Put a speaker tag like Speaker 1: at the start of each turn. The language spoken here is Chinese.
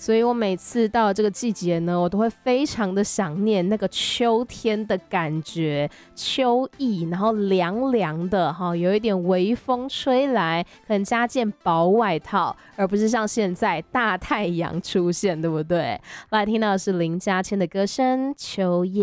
Speaker 1: 所以我每次到这个季节呢，我都会非常的想念那个秋天的感觉，秋意，然后凉凉的有一点微风吹来，可能加件薄外套，而不是像现在大太阳出现，对不对？来听到的是林嘉谦的歌声《秋夜》。